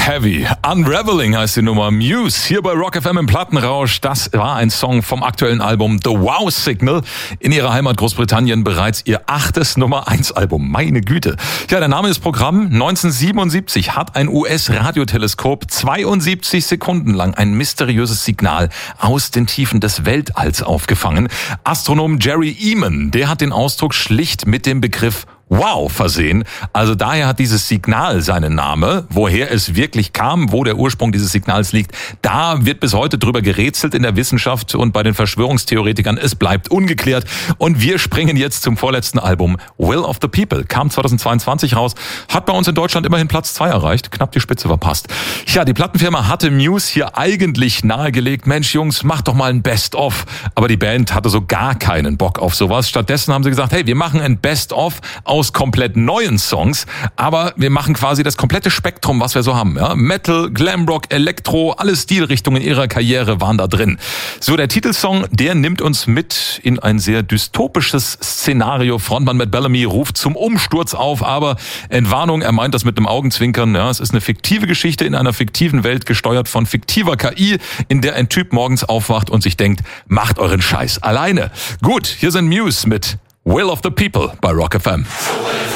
Heavy. Unraveling heißt die Nummer. Muse hier bei Rock FM im Plattenrausch. Das war ein Song vom aktuellen Album The Wow Signal. In ihrer Heimat Großbritannien bereits ihr 8. Nummer 1 Album. Meine Güte. Ja, der Name ist Programm. 1977 hat ein US-Radioteleskop 72 Sekunden lang ein mysteriöses Signal aus den Tiefen des Weltalls aufgefangen. Astronom Jerry Eamon, der hat den Ausdruck schlicht mit dem Begriff Wow versehen. Also daher hat dieses Signal seinen Namen. Woher es wirklich kam, wo der Ursprung dieses Signals liegt, da wird bis heute drüber gerätselt in der Wissenschaft und bei den Verschwörungstheoretikern. Es bleibt ungeklärt. Und wir springen jetzt zum vorletzten Album. Will of the People kam 2022 raus, hat bei uns in Deutschland immerhin Platz 2 erreicht, knapp die Spitze verpasst. Ja, die Plattenfirma hatte Muse hier eigentlich nahegelegt, Mensch Jungs, macht doch mal ein Best-of. Aber die Band hatte so gar keinen Bock auf sowas. Stattdessen haben sie gesagt, hey, wir machen ein Best-of aus komplett neuen Songs, aber wir machen quasi das komplette Spektrum, was wir so haben. Ja? Metal, Glamrock, Elektro, alle Stilrichtungen ihrer Karriere waren da drin. So, der Titelsong, der nimmt uns mit in ein sehr dystopisches Szenario. Frontmann Matt Bellamy ruft zum Umsturz auf, aber Entwarnung, er meint das mit einem Augenzwinkern. Ja, es ist eine fiktive Geschichte in einer fiktiven Welt, gesteuert von fiktiver KI, in der ein Typ morgens aufwacht und sich denkt, macht euren Scheiß alleine. Gut, hier sind Muse mit Will of the People bei Rock FM.